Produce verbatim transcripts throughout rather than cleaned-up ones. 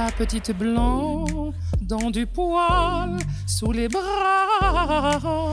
la petite blanc dans du poil sous les bras.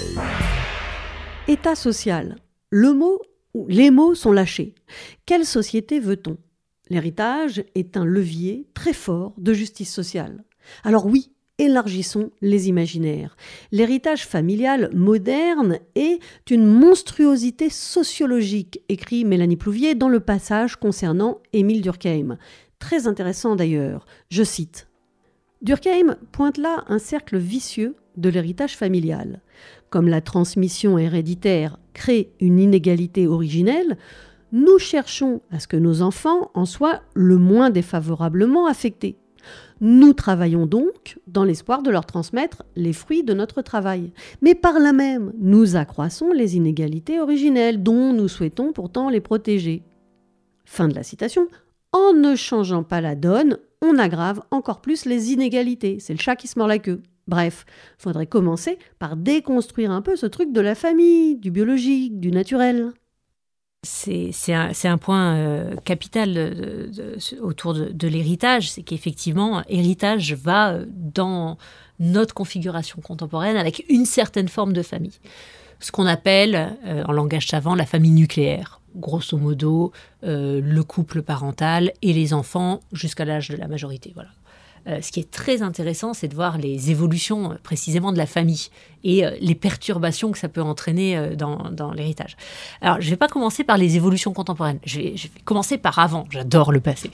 État social. Le mot ou les mots sont lâchés. Quelle société veut-on ? L'héritage est un levier très fort de justice sociale. Alors oui, élargissons les imaginaires. L'héritage familial moderne est une monstruosité sociologique, écrit Mélanie Plouvier dans le passage concernant Émile Durkheim. Très intéressant d'ailleurs, je cite. Durkheim pointe là un cercle vicieux de l'héritage familial. Comme la transmission héréditaire crée une inégalité originelle, nous cherchons à ce que nos enfants en soient le moins défavorablement affectés. Nous travaillons donc dans l'espoir de leur transmettre les fruits de notre travail. Mais par là même, nous accroissons les inégalités originelles dont nous souhaitons pourtant les protéger. Fin de la citation. En ne changeant pas la donne, on aggrave encore plus les inégalités. C'est le chat qui se mord la queue. Bref, il faudrait commencer par déconstruire un peu ce truc de la famille, du biologique, du naturel. C'est, c'est, un, c'est un point euh, capital de, de, autour de, de l'héritage, c'est qu'effectivement, héritage va dans notre configuration contemporaine avec une certaine forme de famille. Ce qu'on appelle, euh, en langage savant, la famille nucléaire. Grosso modo, euh, le couple parental et les enfants jusqu'à l'âge de la majorité. Voilà. Euh, ce qui est très intéressant, c'est de voir les évolutions euh, précisément de la famille et euh, les perturbations que ça peut entraîner euh, dans, dans l'héritage. Alors, je ne vais pas commencer par les évolutions contemporaines. Je vais, je vais commencer par avant. J'adore le passé.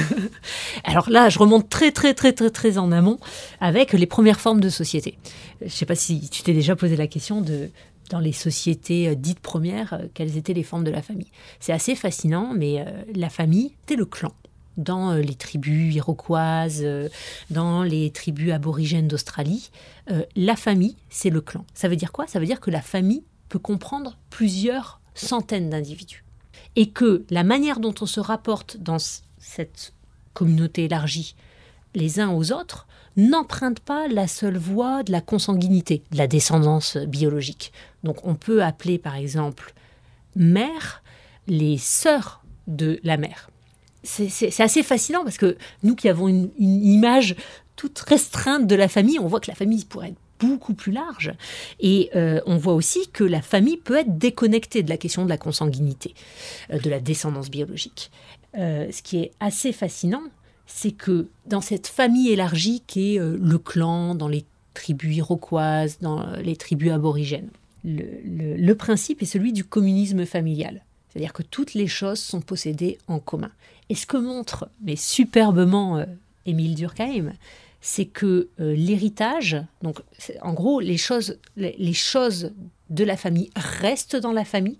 Alors là, je remonte très, très, très, très, très en amont avec les premières formes de société. Je ne sais pas si tu t'es déjà posé la question de... dans les sociétés dites premières, quelles étaient les formes de la famille. C'est assez fascinant, mais euh, la famille, c'était le clan. Dans euh, les tribus iroquoises, euh, dans les tribus aborigènes d'Australie, euh, la famille, c'est le clan. Ça veut dire quoi ? Ça veut dire que la famille peut comprendre plusieurs centaines d'individus. Et que la manière dont on se rapporte dans c- cette communauté élargie les uns aux autres n'emprunte pas la seule voie de la consanguinité, de la descendance biologique. Donc on peut appeler par exemple mère les sœurs de la mère. C'est, c'est, c'est assez fascinant parce que nous qui avons une, une image toute restreinte de la famille, on voit que la famille pourrait être beaucoup plus large. Et euh, on voit aussi que la famille peut être déconnectée de la question de la consanguinité, euh, de la descendance biologique. Euh, ce qui est assez fascinant, c'est que dans cette famille élargie qu'est euh, le clan, dans les tribus iroquoises, dans les tribus aborigènes, le, le, le principe est celui du communisme familial. C'est-à-dire que toutes les choses sont possédées en commun. Et ce que montre, mais superbement, euh, Émile Durkheim, c'est que euh, l'héritage, donc en gros, les choses, les, les choses de la famille restent dans la famille.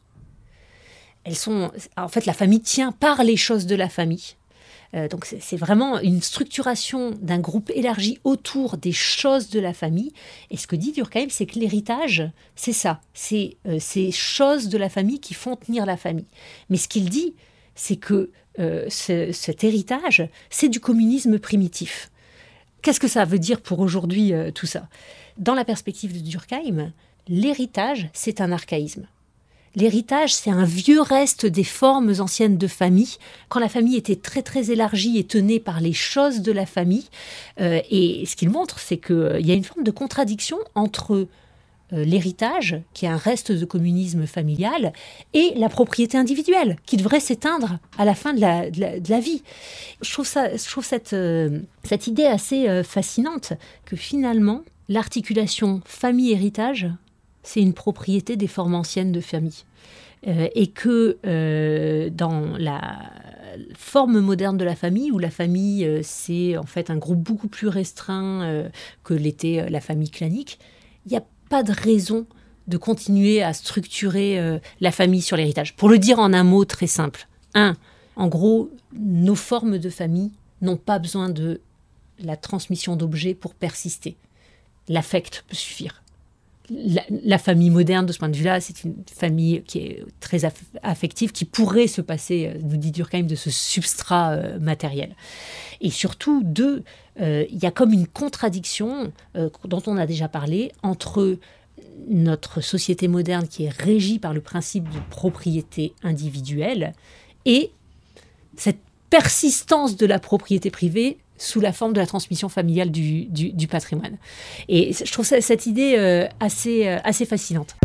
Elles sont, en fait, la famille tient par les choses de la famille. Euh, donc c'est, c'est vraiment une structuration d'un groupe élargi autour des choses de la famille. Et ce que dit Durkheim, c'est que l'héritage, c'est ça. C'est euh, ces choses de la famille qui font tenir la famille. Mais ce qu'il dit, c'est que euh, ce, cet héritage, c'est du communisme primitif. Qu'est-ce que ça veut dire pour aujourd'hui, euh, tout ça ? Dans la perspective de Durkheim, l'héritage, c'est un archaïsme. L'héritage, c'est un vieux reste des formes anciennes de famille, quand la famille était très très élargie et tenue par les choses de la famille. Euh, et ce qu'il montre, c'est qu'il euh, y a une forme de contradiction entre euh, l'héritage, qui est un reste de communisme familial, et la propriété individuelle, qui devrait s'éteindre à la fin de la, de la, de la vie. Je trouve, ça, je trouve cette, euh, cette idée assez euh, fascinante, que finalement, l'articulation famille-héritage, c'est une propriété des formes anciennes de famille. Euh, et que euh, dans la forme moderne de la famille, où la famille, euh, c'est en fait un groupe beaucoup plus restreint euh, que l'était euh, la famille clanique, il n'y a pas de raison de continuer à structurer euh, la famille sur l'héritage. Pour le dire en un mot très simple. Un, en gros, nos formes de famille n'ont pas besoin de la transmission d'objets pour persister. L'affect peut suffire. La, la famille moderne, de ce point de vue-là, c'est une famille qui est très aff- affective, qui pourrait se passer, nous dit Durkheim, de ce substrat euh, matériel. Et surtout, deux, euh, il y a comme une contradiction, euh, dont on a déjà parlé, entre notre société moderne qui est régie par le principe de propriété individuelle et cette persistance de la propriété privée sous la forme de la transmission familiale du, du, du patrimoine. Et je trouve ça, cette idée euh, assez, euh, assez fascinante.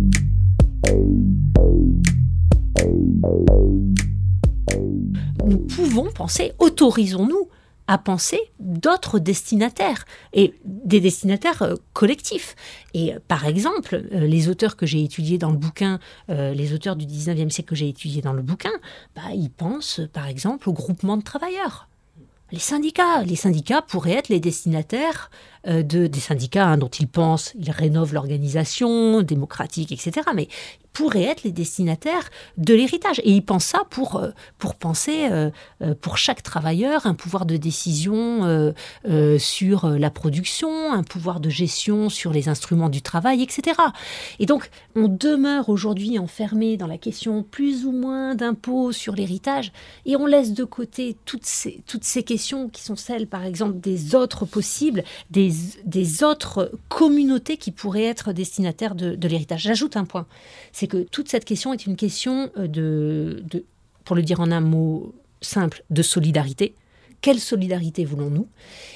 Nous pouvons penser, autorisons-nous à penser d'autres destinataires, et des destinataires euh, collectifs. Et euh, par exemple, euh, les auteurs que j'ai étudiés dans le bouquin, euh, les auteurs du dix-neuvième siècle que j'ai étudiés dans le bouquin, bah, ils pensent par exemple au groupement de travailleurs. Les syndicats, les syndicats pourraient être les destinataires euh, de, des syndicats hein, dont ils pensent, ils rénovent l'organisation démocratique, et cetera. Mais ils pourraient être les destinataires de l'héritage. Et ils pensent ça pour, euh, pour penser, euh, euh, pour chaque travailleur, un pouvoir de décision euh, euh, sur la production, un pouvoir de gestion sur les instruments du travail, et cetera. Et donc, on demeure aujourd'hui enfermé dans la question plus ou moins d'impôts sur l'héritage et on laisse de côté toutes ces, toutes ces questions qui sont celles, par exemple, des autres possibles, des, des autres communautés qui pourraient être destinataires de, de l'héritage. J'ajoute un point, c'est que toute cette question est une question de, de, pour le dire en un mot simple, de solidarité. Quelle solidarité voulons-nous ?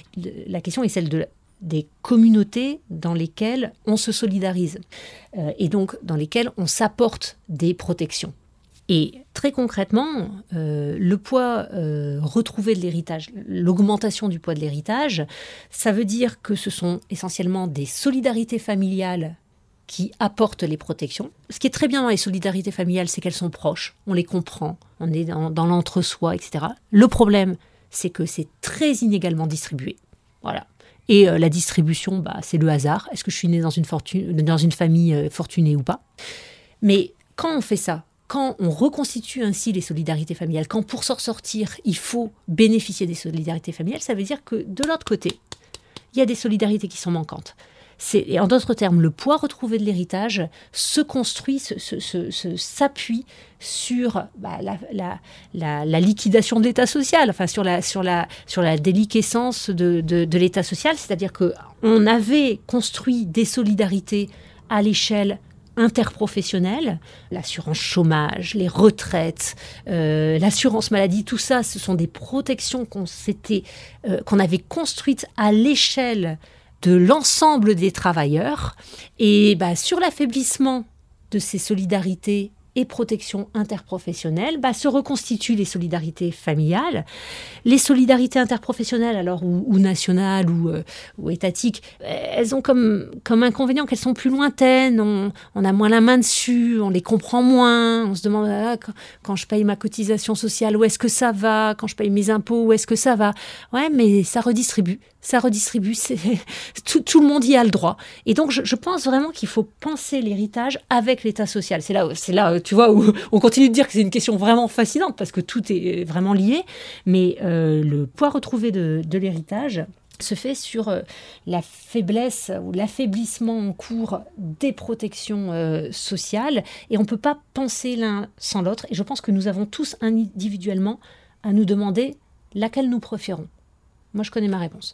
La question est celle de, des communautés dans lesquelles on se solidarise euh, et donc dans lesquelles on s'apporte des protections. Et très concrètement, euh, le poids euh, retrouvé de l'héritage, l'augmentation du poids de l'héritage, ça veut dire que ce sont essentiellement des solidarités familiales qui apportent les protections. Ce qui est très bien dans les solidarités familiales, c'est qu'elles sont proches, on les comprend, on est dans, dans l'entre-soi, et cetera. Le problème, c'est que c'est très inégalement distribué. Voilà. Et euh, la distribution, bah, c'est le hasard. Est-ce que je suis née dans une, fortune, dans une famille euh, fortunée ou pas ? Mais quand on fait ça, quand on reconstitue ainsi les solidarités familiales, quand pour s'en sortir, il faut bénéficier des solidarités familiales, ça veut dire que de l'autre côté, il y a des solidarités qui sont manquantes. C'est, et en d'autres termes, le poids retrouvé de l'héritage se construit, se, se, se, se, s'appuie sur bah, la, la, la, la liquidation de l'État social, enfin sur la, sur la, sur la déliquescence de, de, de l'État social, c'est-à-dire qu'on avait construit des solidarités à l'échelle interprofessionnelle, l'assurance chômage, les retraites, euh, l'assurance maladie, tout ça, ce sont des protections qu'on, s'était, euh, qu'on avait construites à l'échelle de l'ensemble des travailleurs. Et bah, sur l'affaiblissement de ces solidarités et protections interprofessionnelles, bah, se reconstituent les solidarités familiales. Les solidarités interprofessionnelles, alors, ou, ou nationales ou, euh, ou étatiques, elles ont comme, comme inconvénient qu'elles sont plus lointaines, on, on a moins la main dessus, on les comprend moins, on se demande ah, quand, quand je paye ma cotisation sociale, où est-ce que ça va ? Quand je paye mes impôts, où est-ce que ça va ? Ouais, mais ça redistribue. Ça redistribue, c'est, tout, tout le monde y a le droit. Et donc, je, je pense vraiment qu'il faut penser l'héritage avec l'État social. C'est là, c'est là, tu vois, où on continue de dire que c'est une question vraiment fascinante parce que tout est vraiment lié. Mais euh, le poids retrouvé de, de l'héritage se fait sur euh, la faiblesse ou l'affaiblissement en cours des protections euh, sociales. Et on ne peut pas penser l'un sans l'autre. Et je pense que nous avons tous individuellement à nous demander laquelle nous préférons. Moi, je connais ma réponse.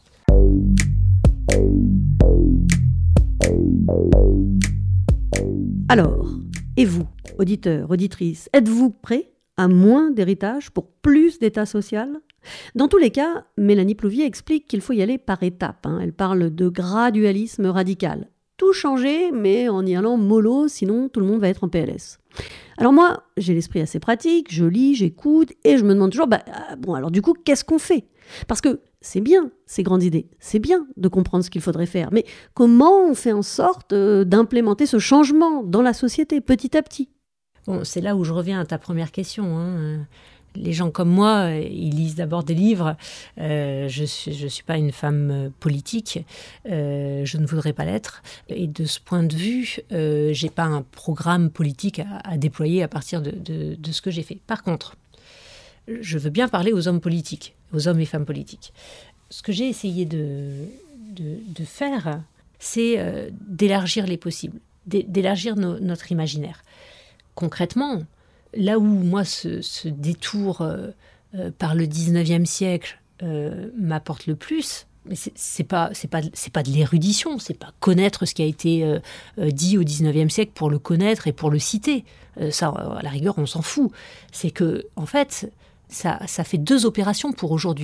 Alors, et vous, auditeurs, auditrices, êtes-vous prêts à moins d'héritage pour plus d'état social ? Dans tous les cas, Mélanie Plouvier explique qu'il faut y aller par étapes. Hein. Elle parle de gradualisme radical. Tout changer, mais en y allant mollo, sinon tout le monde va être en P L S. Alors moi, j'ai l'esprit assez pratique, je lis, j'écoute, et je me demande toujours, bah, bon, alors du coup, qu'est-ce qu'on fait ? Parce que c'est bien, ces grandes idées, c'est bien de comprendre ce qu'il faudrait faire, mais comment on fait en sorte euh, d'implémenter ce changement dans la société, petit à petit ? Bon, c'est là où je reviens à ta première question, hein. Les gens comme moi, ils lisent d'abord des livres. Euh, je suis, je suis pas une femme politique. Euh, je ne voudrais pas l'être. Et de ce point de vue, euh, j'ai pas un programme politique à, à déployer à partir de, de, de ce que j'ai fait. Par contre, je veux bien parler aux hommes politiques, aux hommes et femmes politiques. Ce que j'ai essayé de, de, de faire, c'est euh, d'élargir les possibles, d'élargir no, notre imaginaire. Concrètement, là où moi ce, ce détour euh, euh, par le dix-neuvième siècle euh, m'apporte le plus, mais c'est, c'est pas c'est pas c'est pas de l'érudition, c'est pas connaître ce qui a été euh, euh, dit au dix-neuvième siècle pour le connaître et pour le citer. Euh, ça, à la rigueur, on s'en fout. C'est que en fait, ça ça fait deux opérations pour aujourd'hui.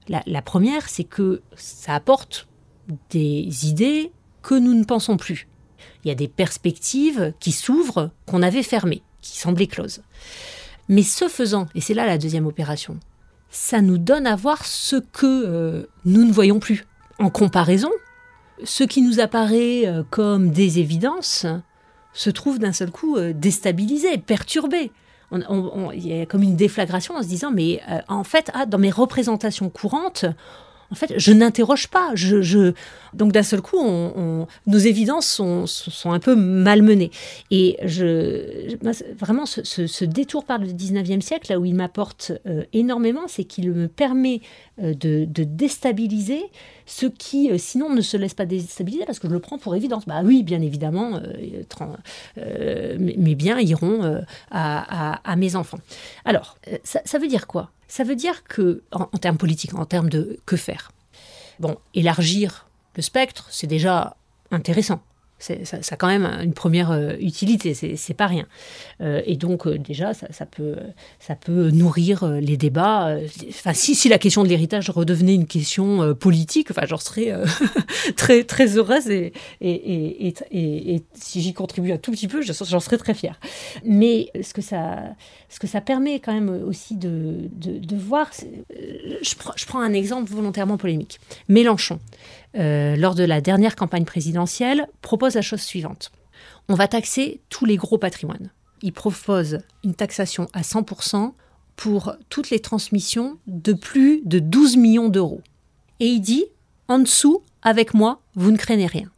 La, la première, c'est que ça apporte des idées que nous ne pensons plus. Il y a des perspectives qui s'ouvrent, qu'on avait fermées, qui semblaient closes. Mais ce faisant, et c'est là la deuxième opération, ça nous donne à voir ce que euh, nous ne voyons plus. En comparaison, ce qui nous apparaît euh, comme des évidences se trouve d'un seul coup euh, déstabilisé, perturbé. On, on, on, il y a comme une déflagration en se disant, mais euh, en fait, ah, dans mes représentations courantes, en fait, je n'interroge pas. Je, je... Donc, d'un seul coup, on, on... nos évidences sont, sont un peu malmenées. Et je... vraiment, ce, ce, ce détour par le dix-neuvième siècle, là où il m'apporte euh, énormément, c'est qu'il me permet euh, de, de déstabiliser ce qui, euh, sinon, ne se laisse pas déstabiliser, parce que je le prends pour évidence. Bah oui, bien évidemment, euh, tra... euh, mes biens iront euh, à, à, à mes enfants. Alors, euh, ça, ça veut dire quoi ? Ça veut dire que, en, en termes politiques, en termes de que faire, bon, élargir le spectre, c'est déjà intéressant. C'est, ça, ça a quand même une première euh, utilité, c'est, c'est pas rien. Euh, et donc, euh, déjà, ça, ça, peut, ça peut nourrir euh, les débats. Euh, enfin, si, si la question de l'héritage redevenait une question euh, politique, enfin, j'en serais euh, très, très heureuse et, et, et, et, et, et si j'y contribue un tout petit peu, j'en serais très fière. Mais ce que ça, ce que ça permet quand même aussi de, de, de voir, je prends, je prends un exemple volontairement polémique. Mélenchon, Euh, lors de la dernière campagne présidentielle, propose la chose suivante. On va taxer tous les gros patrimoines. Il propose une taxation à cent pour cent pour toutes les transmissions de plus de douze millions d'euros. Et il dit, en dessous, avec moi, vous ne craignez rien.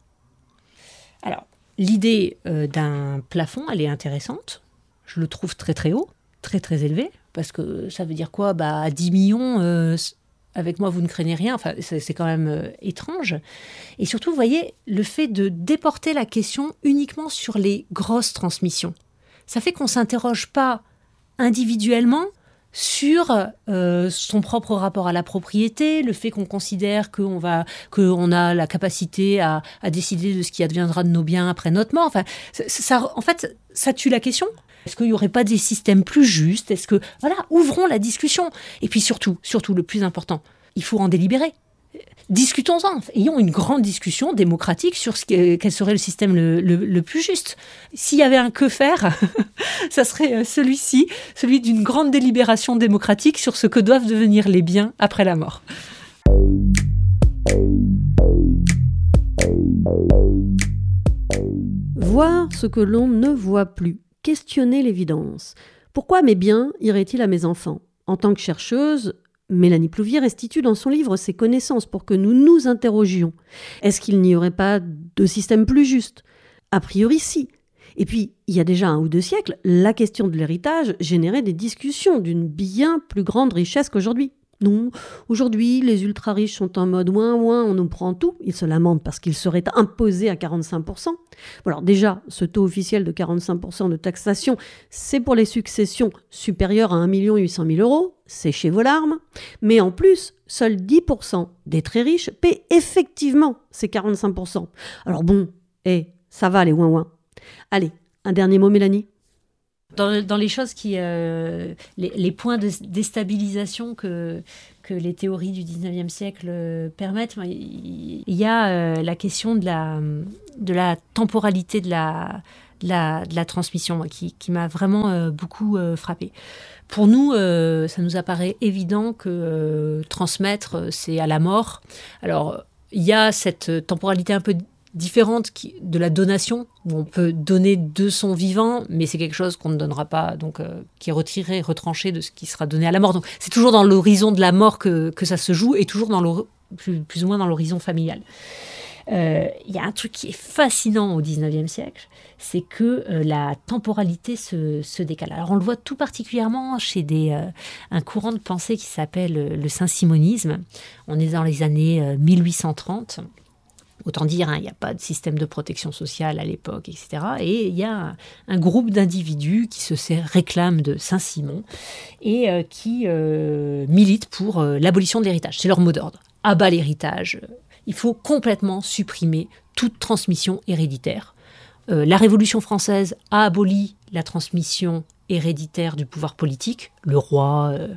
Alors, l'idée euh, d'un plafond, elle est intéressante. Je le trouve très très haut, très très élevé, parce que ça veut dire quoi ? Bah, à dix millions... Euh, avec moi, vous ne craignez rien. Enfin, c'est, c'est quand même euh, étrange. Et surtout, vous voyez, le fait de déporter la question uniquement sur les grosses transmissions. Ça fait qu'on ne s'interroge pas individuellement sur euh, son propre rapport à la propriété, le fait qu'on considère qu'on va, qu'on a la capacité à, à décider de ce qui adviendra de nos biens après notre mort. Enfin, ça, ça, en fait, ça tue la question. Est-ce qu'il n'y aurait pas des systèmes plus justes ? Est-ce que, voilà, ouvrons la discussion. Et puis surtout, surtout le plus important, il faut en délibérer. Discutons-en. Ayons une grande discussion démocratique sur ce que, quel serait le système le, le, le plus juste. S'il y avait un que faire, ça serait celui-ci, celui d'une grande délibération démocratique sur ce que doivent devenir les biens après la mort. Voir ce que l'on ne voit plus. Questionner l'évidence. Pourquoi mes biens iraient-ils à mes enfants ? En tant que chercheuse, Mélanie Plouvier restitue dans son livre ses connaissances pour que nous nous interrogions. Est-ce qu'il n'y aurait pas de système plus juste ? A priori, si. Et puis, il y a déjà un ou deux siècles, la question de l'héritage générait des discussions d'une bien plus grande richesse qu'aujourd'hui. Non, aujourd'hui, les ultra-riches sont en mode « ouin, ouin, on nous prend tout ». Ils se lamentent parce qu'ils seraient imposés à quarante-cinq pour cent. Bon, alors déjà, ce taux officiel de quarante-cinq pour cent de taxation, c'est pour les successions supérieures à un million huit cent mille euros. Séchez vos larmes. Mais en plus, seuls dix pour cent des très riches paient effectivement ces quarante-cinq pour cent. Alors bon, hé, ça va les ouin, ouin. Allez, un dernier mot, Mélanie ? Dans, dans les choses qui... Euh, les, les points de déstabilisation que, que les théories du dix-neuvième siècle euh, permettent, il y a euh, la question de la, de la temporalité de la, de la, de la transmission moi, qui, qui m'a vraiment euh, beaucoup euh, frappée. Pour nous, euh, ça nous apparaît évident que euh, transmettre, c'est à la mort. Alors, il y a cette temporalité un peu différente qui, de la donation, où on peut donner de son vivant, mais c'est quelque chose qu'on ne donnera pas, donc euh, qui est retiré, retranché de ce qui sera donné à la mort. Donc c'est toujours dans l'horizon de la mort que, que ça se joue, et toujours dans plus, plus ou moins dans l'horizon familial. Il euh, y a un truc qui est fascinant au dix-neuvième siècle, c'est que euh, la temporalité se, se décale. Alors on le voit tout particulièrement chez des, euh, un courant de pensée qui s'appelle euh, le saint-simonisme. On est dans les années euh, mille huit cent trente. Autant dire, il hein, n'y a pas de système de protection sociale à l'époque, et cetera. Et il y a un, un groupe d'individus qui se réclament de Saint-Simon et euh, qui euh, militent pour euh, l'abolition de l'héritage. C'est leur mot d'ordre. Abat l'héritage. Il faut complètement supprimer toute transmission héréditaire. Euh, la Révolution française a aboli la transmission héréditaire du pouvoir politique. Le roi... Euh,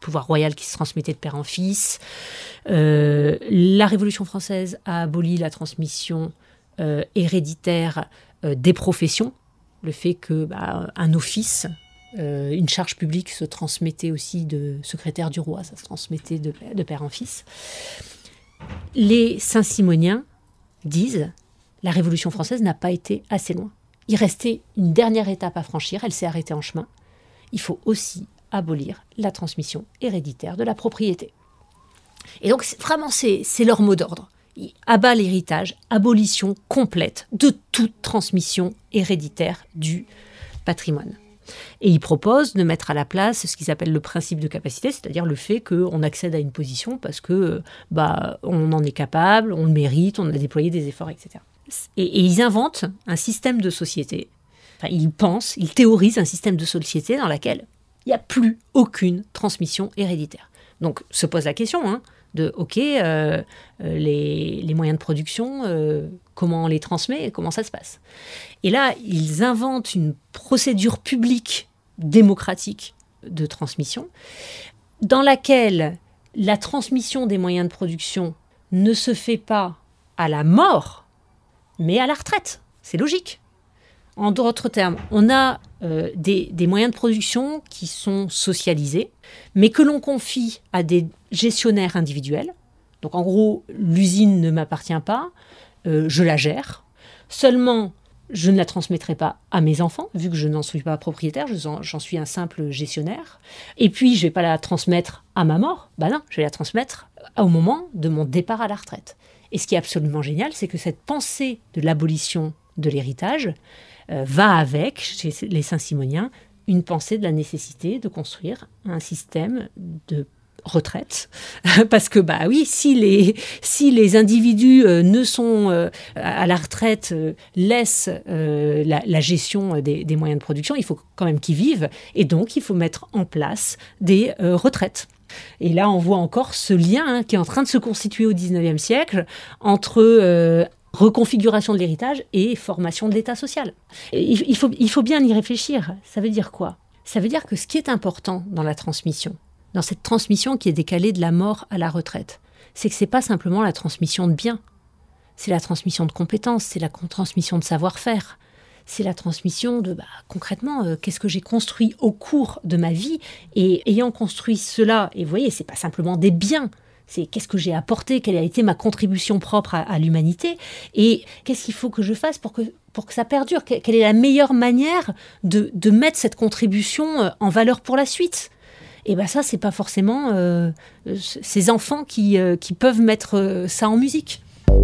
pouvoir royal qui se transmettait de père en fils. Euh, la Révolution française a aboli la transmission euh, héréditaire euh, des professions. Le fait que bah, un office, euh, une charge publique se transmettait aussi de secrétaire du roi, ça se transmettait de, de père en fils. Les Saint-Simoniens disent la Révolution française n'a pas été assez loin. Il restait une dernière étape à franchir, elle s'est arrêtée en chemin. Il faut aussi abolir la transmission héréditaire de la propriété. Et donc c'est, vraiment c'est, c'est leur mot d'ordre. Ils abattent l'héritage, abolition complète de toute transmission héréditaire du patrimoine. Et ils proposent de mettre à la place ce qu'ils appellent le principe de capacité, c'est-à-dire le fait qu'on accède à une position parce que bah, on en est capable, on le mérite, on a déployé des efforts, et cetera. Et, et ils inventent un système de société, enfin, ils pensent, ils théorisent un système de société dans lequel il n'y a plus aucune transmission héréditaire. Donc se pose la question hein, de, ok, euh, les, les moyens de production, euh, comment on les transmet, comment ça se passe. Et là, ils inventent une procédure publique démocratique de transmission dans laquelle la transmission des moyens de production ne se fait pas à la mort, mais à la retraite. C'est logique. En d'autres termes, on a euh, des, des moyens de production qui sont socialisés, mais que l'on confie à des gestionnaires individuels. Donc en gros, l'usine ne m'appartient pas, euh, je la gère. Seulement, je ne la transmettrai pas à mes enfants, vu que je n'en suis pas propriétaire, j'en, j'en suis un simple gestionnaire. Et puis, je ne vais pas la transmettre à ma mort. Ben non, je vais la transmettre au moment de mon départ à la retraite. Et ce qui est absolument génial, c'est que cette pensée de l'abolition de l'héritage euh, va avec, chez les Saint-Simoniens, une pensée de la nécessité de construire un système de retraite. Parce que, bah oui, si les, si les individus euh, ne sont euh, à la retraite, euh, laissent euh, la, la gestion des, des moyens de production, il faut quand même qu'ils vivent. Et donc, il faut mettre en place des euh, retraites. Et là, on voit encore ce lien hein, qui est en train de se constituer au dix-neuvième siècle entre euh, reconfiguration de l'héritage et formation de l'État social. Et il, faut, il faut bien y réfléchir. Ça veut dire quoi ? Ça veut dire que ce qui est important dans la transmission, dans cette transmission qui est décalée de la mort à la retraite, c'est que ce n'est pas simplement la transmission de biens, c'est la transmission de compétences, c'est la transmission de savoir-faire. C'est la transmission de, bah, concrètement, euh, qu'est-ce que j'ai construit au cours de ma vie. Et ayant construit cela, et vous voyez, ce n'est pas simplement des biens, c'est qu'est-ce que j'ai apporté, quelle a été ma contribution propre à, à l'humanité, et qu'est-ce qu'il faut que je fasse pour que, pour que ça perdure. Quelle est la meilleure manière de, de mettre cette contribution en valeur pour la suite ? Et bien ça, ce n'est pas forcément euh, ces enfants qui, euh, qui peuvent mettre ça en musique.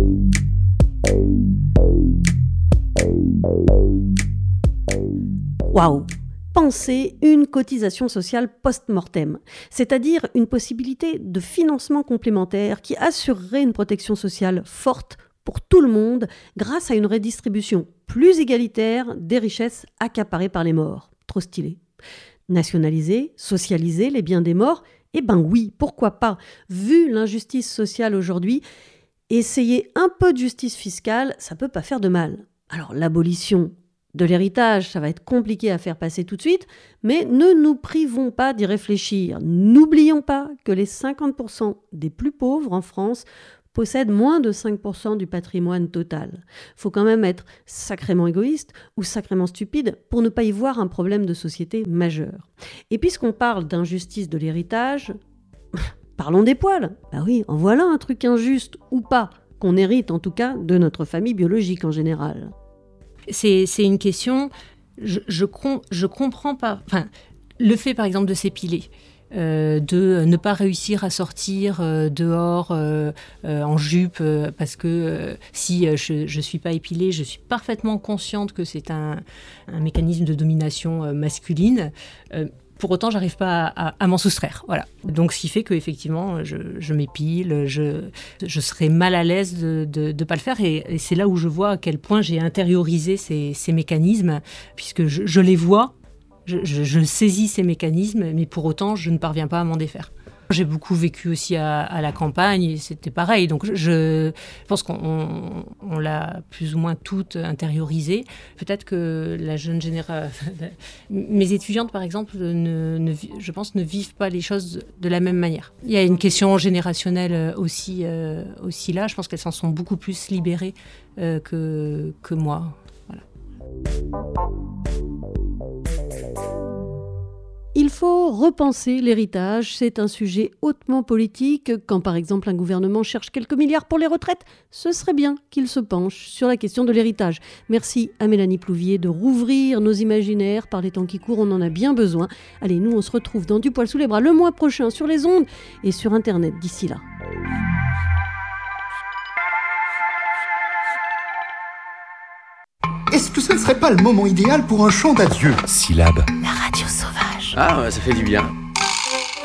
Waouh! Pensez une cotisation sociale post-mortem, c'est-à-dire une possibilité de financement complémentaire qui assurerait une protection sociale forte pour tout le monde grâce à une redistribution plus égalitaire des richesses accaparées par les morts. Trop stylé. Nationaliser, socialiser les biens des morts, eh ben oui, pourquoi pas? Vu l'injustice sociale aujourd'hui, essayer un peu de justice fiscale, ça peut pas faire de mal. Alors l'abolition de l'héritage, ça va être compliqué à faire passer tout de suite, mais ne nous privons pas d'y réfléchir. N'oublions pas que les cinquante pour cent des plus pauvres en France possèdent moins de cinq pour cent du patrimoine total. Faut quand même être sacrément égoïste ou sacrément stupide pour ne pas y voir un problème de société majeur. Et puisqu'on parle d'injustice de l'héritage, parlons des poils. Bah oui, en voilà un truc injuste ou pas, qu'on hérite en tout cas de notre famille biologique en général. C'est, c'est une question, je, je, com, je comprends pas, enfin, le fait par exemple de s'épiler, euh, de ne pas réussir à sortir euh, dehors euh, euh, en jupe, euh, parce que euh, si euh, je ne suis pas épilée, je suis parfaitement consciente que c'est un, un mécanisme de domination euh, masculine. Euh, Pour autant, j'arrive pas à, à, à m'en soustraire. Voilà. Donc, ce qui fait qu'effectivement, je, je m'épile, je, je serais mal à l'aise de ne pas le faire. Et, et c'est là où je vois à quel point j'ai intériorisé ces, ces mécanismes, puisque je, je les vois, je, je, je saisis ces mécanismes, mais pour autant, je ne parviens pas à m'en défaire. J'ai beaucoup vécu aussi à, à la campagne et c'était pareil. Donc je, je pense qu'on on, on l'a plus ou moins toute intériorisé. Peut-être que la jeune génération... Mes étudiantes, par exemple, ne, ne, je pense, ne vivent pas les choses de la même manière. Il y a une question générationnelle aussi, euh, aussi là. Je pense qu'elles s'en sont beaucoup plus libérées euh, que, que moi. Voilà. Il faut repenser l'héritage, c'est un sujet hautement politique. Quand par exemple un gouvernement cherche quelques milliards pour les retraites, ce serait bien qu'il se penche sur la question de l'héritage. Merci à Mélanie Plouvier de rouvrir nos imaginaires. Par les temps qui courent, on en a bien besoin. Allez, nous on se retrouve dans Du poil sous les bras le mois prochain sur les ondes et sur Internet d'ici là. Est-ce que ce ne serait pas le moment idéal pour un chant d'adieu ? Syllabe. La radio sauvage. Ah, ça fait du bien.